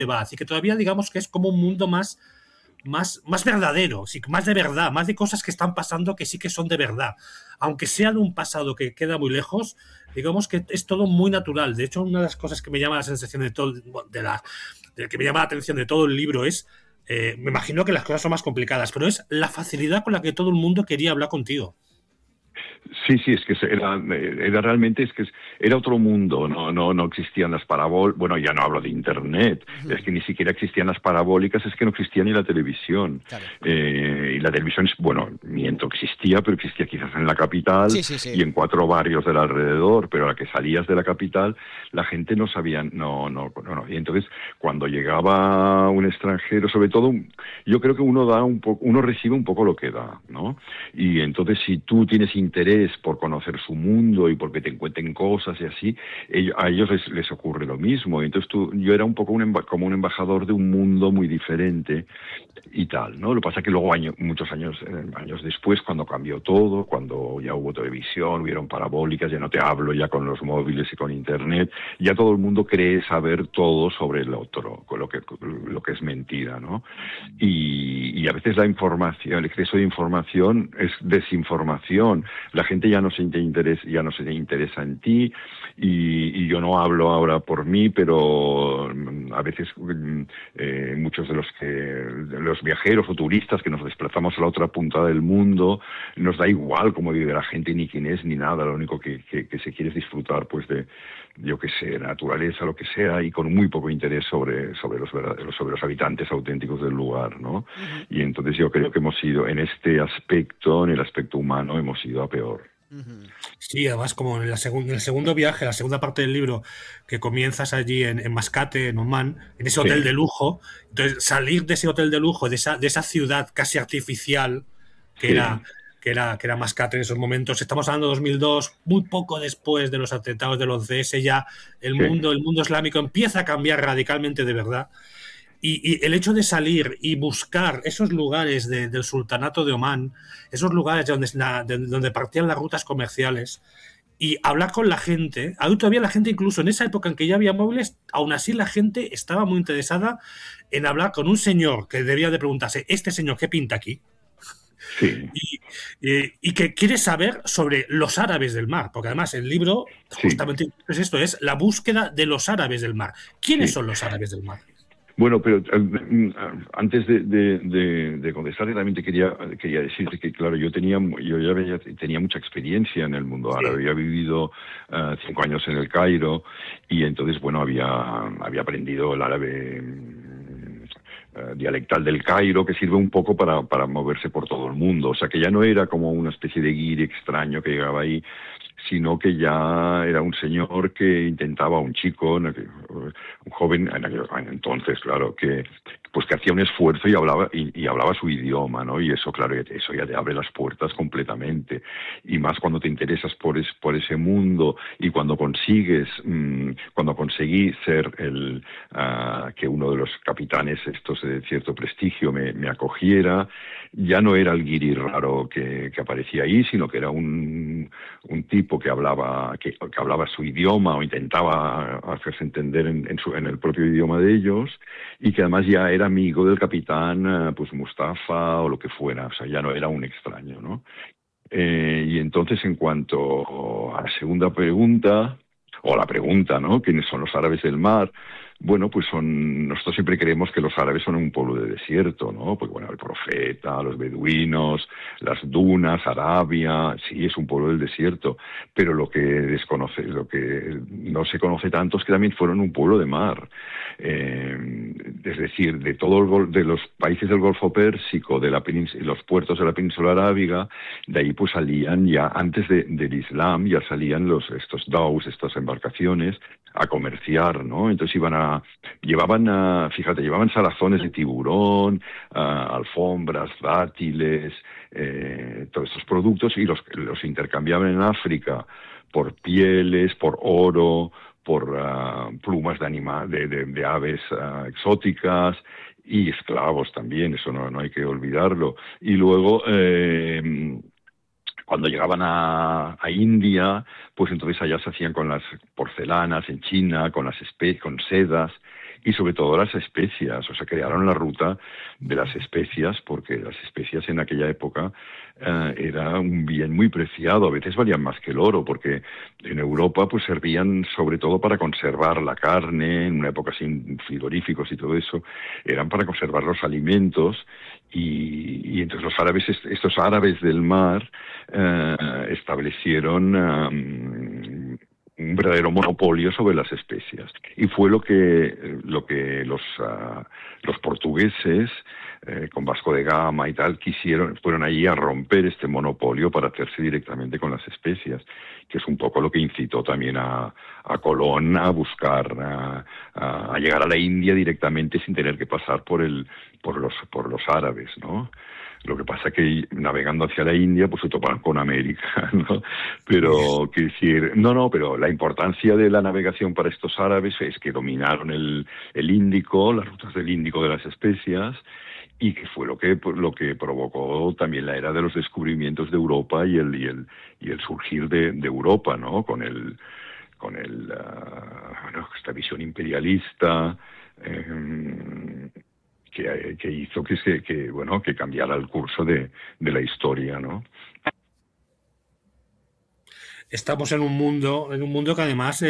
va. Así que todavía digamos que es como un mundo más verdadero, sí, más de verdad, más de cosas que están pasando que sí que son de verdad. Aunque sea de un pasado que queda muy lejos, digamos que es todo muy natural. De hecho, una de las cosas que me llama la sensación que me llama la atención de todo el libro es, me imagino que las cosas son más complicadas, pero es la facilidad con la que todo el mundo quería hablar contigo. Sí, sí, es que era realmente, era otro mundo, no existían las parabólicas, bueno, ya no hablo de internet, es que ni siquiera existían las parabólicas, es que no existía ni la televisión. Claro. Y la televisión, bueno, miento, existía, pero existía quizás en la capital Sí, sí, sí. y en 4 barrios del alrededor, pero a la que salías de la capital, la gente no sabía, no. Y entonces, cuando llegaba un extranjero, sobre todo, yo creo que uno recibe un poco lo que da, ¿no? Y entonces, si tú tienes interés por conocer su mundo y porque te encuentren cosas y así, a ellos les ocurre lo mismo. Entonces yo era un poco como un embajador de un mundo muy diferente y tal, ¿no? Lo que pasa es que luego muchos años después, cuando cambió todo, cuando ya hubo televisión, hubieron parabólicas, ya no te hablo ya con los móviles y con internet, ya todo el mundo cree saber todo sobre el otro, con lo que es mentira, ¿no? Y a veces el exceso de información es desinformación. La gente ya no se interesa en ti y yo no hablo ahora por mí, pero a veces muchos de los viajeros o turistas que nos desplazamos a la otra punta del mundo, nos da igual cómo vive la gente, ni quién es, ni nada. Lo único que se quiere es disfrutar, pues, de, yo qué sé, naturaleza, lo que sea, y con muy poco interés sobre los habitantes auténticos del lugar, ¿no? Uh-huh. Y entonces yo creo que hemos ido, en este aspecto, en el aspecto humano, hemos ido a peor. Uh-huh. Sí, además, como en el segundo viaje, la segunda parte del libro, que comienzas allí en Mascate, en Oman, en ese hotel de lujo, entonces salir de ese hotel de lujo, de esa ciudad casi artificial que era Mascate en esos momentos. Estamos hablando de 2002, muy poco después de los atentados del 11S, ya el mundo islámico empieza a cambiar radicalmente de verdad. Y el hecho de salir y buscar esos lugares del sultanato de Omán, esos lugares donde partían las rutas comerciales, y hablar con la gente, aún todavía la gente, incluso en esa época en que ya había móviles, aún así la gente estaba muy interesada en hablar con un señor que debía de preguntarse, ¿este señor qué pinta aquí? Sí. Y que quiere saber sobre los árabes del mar, porque además el libro justamente es esto, es la búsqueda de los árabes del mar. ¿Quiénes son los árabes del mar? Bueno, pero antes de contestar, también te quería decirte que, claro, yo ya tenía mucha experiencia en el mundo árabe. Había vivido 5 años en el Cairo y entonces, bueno, había aprendido el árabe dialectal del Cairo, que sirve un poco para moverse por todo el mundo. O sea, que ya no era como una especie de guiri extraño que llegaba ahí, sino que ya era un señor que intentaba, un chico, un joven, entonces, claro, que hacía un esfuerzo y hablaba su idioma, ¿no? Y eso, claro, eso ya te abre las puertas completamente. Y más cuando te interesas por ese mundo y cuando conseguí ser que uno de los capitanes estos de cierto prestigio me acogiera, ya no era el guiri raro que aparecía ahí, sino que era un tipo que hablaba su idioma o intentaba hacerse entender en el propio idioma de ellos, y que además ya era amigo del capitán, pues Mustafa o lo que fuera. O sea, ya no era un extraño, ¿no? Y entonces, en cuanto a la segunda pregunta, o la pregunta, ¿no? ¿Quiénes son los árabes del mar? Bueno, pues nosotros siempre creemos que los árabes son un pueblo de desierto, ¿no? Pues bueno, el profeta, los beduinos, las dunas, Arabia, sí, es un pueblo del desierto, pero lo que no se conoce tanto es que también fueron un pueblo de mar. Es decir, de los países del Golfo Pérsico, los puertos de la península arábiga, de ahí pues salían ya, antes del Islam, ya salían estos daws, estas embarcaciones, a comerciar, ¿no? Entonces llevaban salazones de tiburón, alfombras, dátiles, todos estos productos, y los intercambiaban en África por pieles, por oro, por plumas de aves exóticas, y esclavos también, eso no hay que olvidarlo. Y luego cuando llegaban a India, pues entonces allá se hacían con las porcelanas, en China, con sedas, y sobre todo las especias. O sea, crearon la ruta de las especias, porque las especias en aquella época era un bien muy preciado, a veces valían más que el oro, porque en Europa pues servían sobre todo para conservar la carne, en una época sin frigoríficos y todo eso, eran para conservar los alimentos, y entonces los árabes, estos árabes del mar, establecieron un verdadero monopolio sobre las especias. Y fue lo que los portugueses, con Vasco de Gama y tal, fueron allí a romper este monopolio para hacerse directamente con las especias, que es un poco lo que incitó también a Colón a buscar, a llegar a la India directamente sin tener que pasar por los árabes, ¿no? Lo que pasa que navegando hacia la India, pues se toparon con América, ¿no? Pero, quiero decir, pero la importancia de la navegación para estos árabes es que dominaron el Índico, las rutas del Índico de las especias, y que fue lo que provocó también la era de los descubrimientos de Europa y el surgir de Europa, ¿no? Con esta visión imperialista, que hizo que cambiara el curso de la historia, ¿no? Estamos en un mundo que además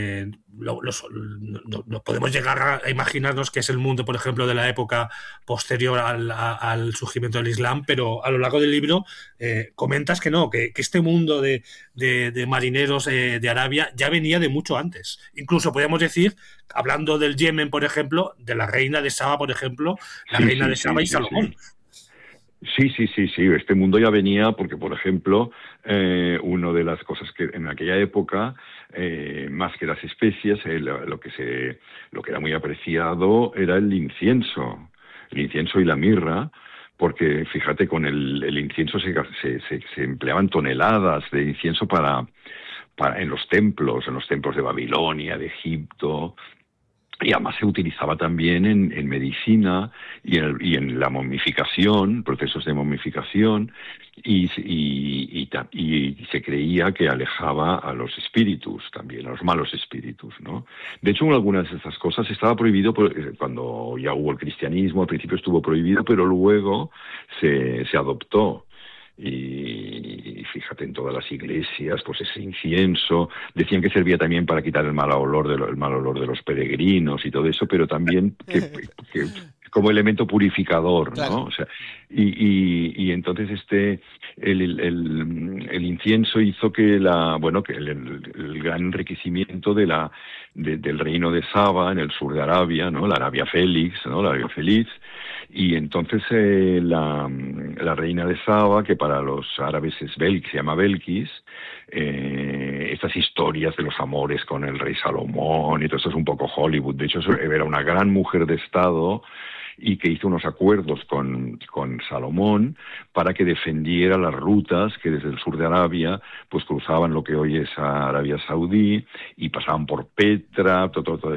no podemos llegar a imaginarnos que es el mundo, por ejemplo, de la época posterior al surgimiento del Islam, pero a lo largo del libro comentas que este mundo de marineros de Arabia ya venía de mucho antes. Incluso podríamos decir, hablando del Yemen, por ejemplo, de la reina de Saba, por ejemplo, la reina de Saba y Salomón. Sí. Este mundo ya venía porque, por ejemplo, una de las cosas que en aquella época, más que las especias, lo que era muy apreciado era el incienso y la mirra, porque fíjate, con el incienso se empleaban toneladas de incienso en los templos de Babilonia, de Egipto. Y además se utilizaba también en medicina y en la momificación, procesos de momificación, y se creía que alejaba a los espíritus también, a los malos espíritus, ¿no? De hecho, algunas de estas cosas estaba prohibido cuando ya hubo el cristianismo. Al principio estuvo prohibido, pero luego se adoptó. Y fíjate, en todas las iglesias, pues ese incienso, decían que servía también para quitar el mal olor de los peregrinos y todo eso, pero también que como elemento purificador, ¿no? Claro. O sea, y entonces el incienso hizo que el gran enriquecimiento del reino de Saba en el sur de Arabia, ¿no? La Arabia Félix, ¿no? La Arabia Feliz. Y entonces la reina de Saba, que para los árabes se llama Belkis, estas historias de los amores con el rey Salomón y todo eso es un poco Hollywood. De hecho, era una gran mujer de Estado y que hizo unos acuerdos con Salomón para que defendiera las rutas que desde el sur de Arabia pues cruzaban lo que hoy es Arabia Saudí y pasaban por Petra, toda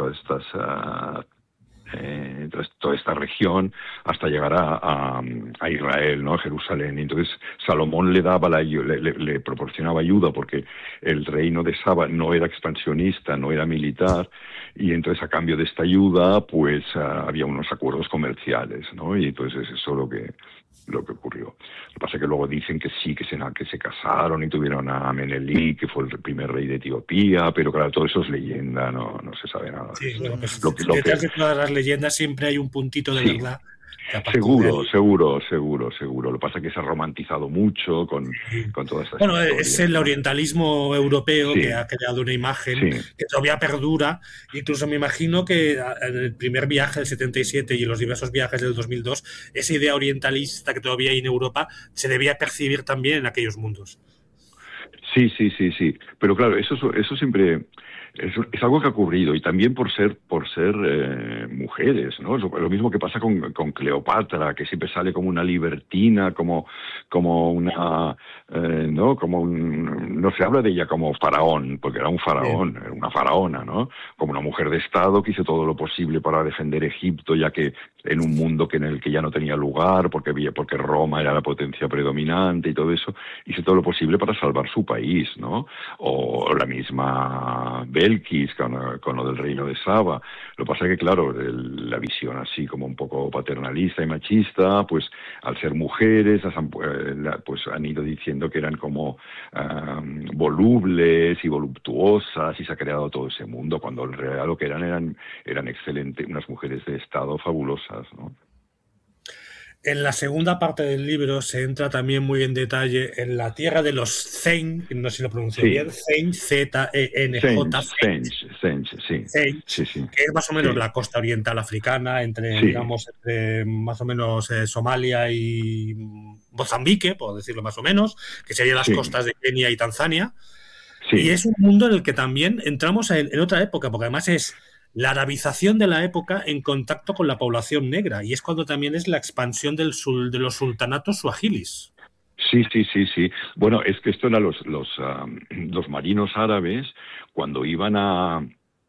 esta región hasta llegar a Israel, ¿no? A Jerusalén. Y entonces Salomón le proporcionaba ayuda porque el reino de Saba no era expansionista, no era militar, y entonces a cambio de esta ayuda pues había unos acuerdos comerciales, ¿no? Y entonces es eso lo que ocurrió. Lo que pasa es que luego dicen que sí, que se casaron y tuvieron a Menelik, que fue el primer rey de Etiopía, pero claro, todo eso es leyenda, no se sabe nada. Sí, bueno, pues detrás de todas las leyendas siempre hay un puntito de verdad. Seguro. Lo que pasa es que se ha romantizado mucho con todas estas historias. Es el orientalismo europeo que ha creado una imagen que todavía perdura. Incluso me imagino que en el primer viaje del 77 y en los diversos viajes del 2002, esa idea orientalista que todavía hay en Europa se debía percibir también en aquellos mundos. Sí. Pero claro, eso siempre es algo que ha ocurrido, y también por ser mujeres, ¿no? Lo mismo que pasa con Cleopatra, que siempre sale como una libertina, como una ¿no? No se habla de ella como faraón, porque era un faraón, era una faraona, ¿no? Como una mujer de Estado que hizo todo lo posible para defender Egipto, ya que en un mundo en el que ya no tenía lugar, porque Roma era la potencia predominante y todo eso, hizo todo lo posible para salvar su país, ¿no? O la misma Belkis con lo del reino de Saba. Lo que pasa es que, claro, la visión así como un poco paternalista y machista, pues al ser mujeres, pues han ido diciendo que eran como volubles y voluptuosas, y se ha creado todo ese mundo, cuando en realidad lo que eran excelentes, unas mujeres de estado fabulosas, ¿no? En la segunda parte del libro se entra también muy en detalle en la tierra de los Zeng, no sé si lo pronuncio Sí. bien, Zeng, Z-E-N-J, Zenj, sí, sí. que es más o menos Sí. la costa oriental africana, entre, Sí. digamos, entre más o menos Somalia y Mozambique, por decirlo más o menos, que serían las Sí. costas de Kenia y Tanzania. Sí. Y es un mundo en el que también entramos en otra época, porque además es la arabización de la época en contacto con la población negra, y es cuando también es la expansión de los sultanatos suajilis. Sí, sí, sí, sí. Bueno, es que esto eran los marinos árabes cuando iban a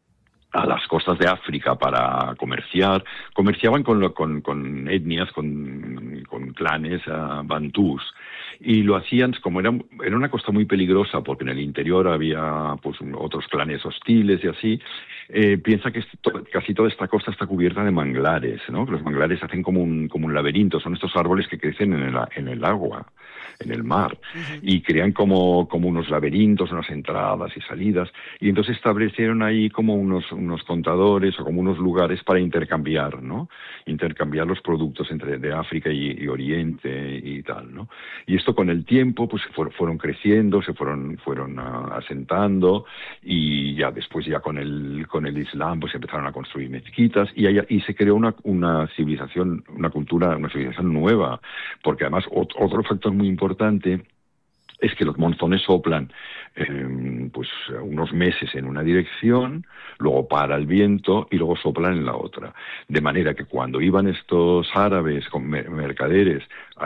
las costas de África para comerciaban con etnias, con clanes bantús, y lo hacían como era una costa muy peligrosa, porque en el interior había pues otros clanes hostiles y así. Piensa que casi toda esta costa está cubierta de manglares, ¿no? Los manglares hacen como un laberinto, son estos árboles que crecen en el agua, en el mar, y crean como unos laberintos, unas entradas y salidas, y entonces establecieron ahí como unos contadores o como unos lugares para intercambiar, ¿no? Intercambiar los productos de África y Oriente y tal, ¿no? Y esto con el tiempo pues fueron creciendo, se fueron asentando, y ya después ya con el Islam pues empezaron a construir mezquitas, y se creó una civilización, una cultura, una civilización nueva, porque además otro factor muy importante es que los monzones soplan pues unos meses en una dirección, luego para el viento y luego soplan en la otra. De manera que cuando iban estos árabes con mercaderes a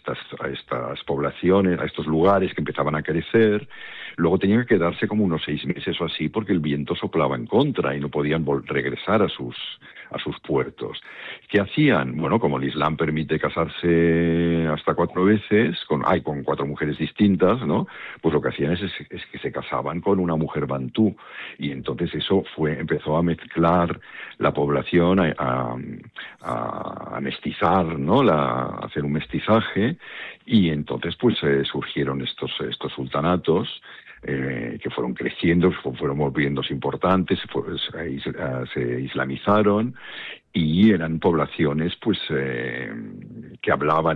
estas poblaciones, a estos lugares que empezaban a crecer, luego tenían que quedarse como unos 6 meses o así, porque el viento soplaba en contra y no podían regresar a sus puertos. ¿Qué hacían? Bueno, como el Islam permite casarse hasta 4 veces, con 4 mujeres distintas, ¿no? Pues lo que hacían es que se casaban con una mujer bantú, y entonces eso empezó a mezclar la población, a mestizar, ¿no? A hacer un mestizaje, y entonces pues surgieron estos sultanatos, que fueron creciendo, fueron volviéndose importantes, se islamizaron, y eran poblaciones pues que hablaban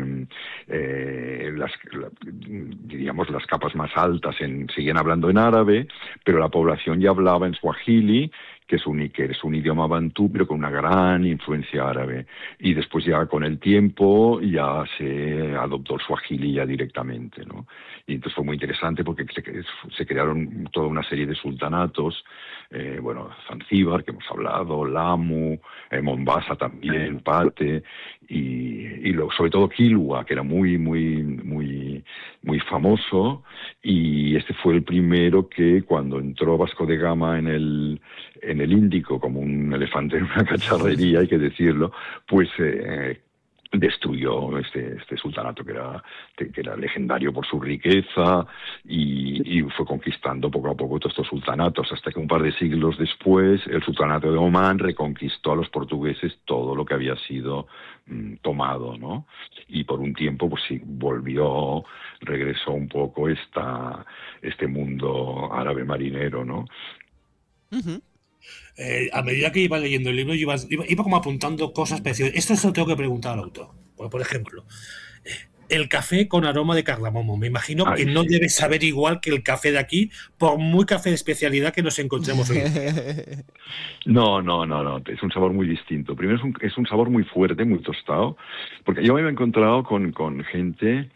diríamos las capas más altas seguían hablando en árabe, pero la población ya hablaba en suajili, que es un idioma bantú, pero con una gran influencia árabe. Y después ya con el tiempo ya se adoptó el suajili ya directamente, ¿no? Y entonces fue muy interesante porque se crearon toda una serie de sultanatos, Zanzíbar, que hemos hablado, Lamu, Mombasa también, Pate, y sobre todo Kilwa, que era muy, muy, muy, muy famoso, y este fue el primero que, cuando entró Vasco de Gama en el Índico como un elefante en una cacharrería, hay que decirlo, pues destruyó este sultanato que era legendario por su riqueza, y fue conquistando poco a poco todos estos sultanatos, hasta que un par de siglos después el sultanato de Omán reconquistó a los portugueses todo lo que había sido tomado, ¿no? Y por un tiempo pues sí, regresó un poco este mundo árabe marinero, ¿no? Uh-huh. A medida que iba leyendo el libro, iba como apuntando cosas parecidas. Esto se lo tengo que preguntar al autor. Por ejemplo, el café con aroma de cardamomo. Me imagino que no debe saber igual que el café de aquí, por muy café de especialidad que nos encontremos hoy en día. No, es un sabor muy distinto. Primero es un sabor muy fuerte, muy tostado, porque yo me había encontrado con gente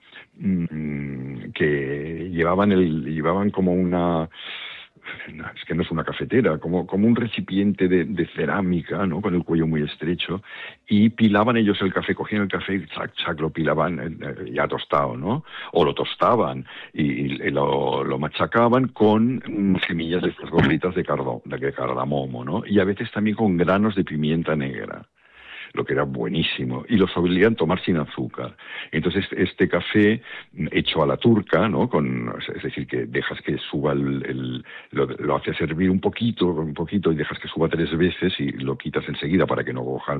que llevaban como es que no es una cafetera, como un recipiente de cerámica, ¿no? Con el cuello muy estrecho, y pilaban ellos el café, cogían el café y chac, lo pilaban ya tostado, ¿no? O lo tostaban y lo machacaban con semillas de estas gorritas de cardamomo, ¿no? Y a veces también con granos de pimienta negra. lo que era buenísimo, y lo solían tomar sin azúcar. Entonces este café hecho a la turca, ¿no? Es decir, que dejas que suba lo haces hervir un poquito y dejas que suba 3 veces y lo quitas enseguida para que no coja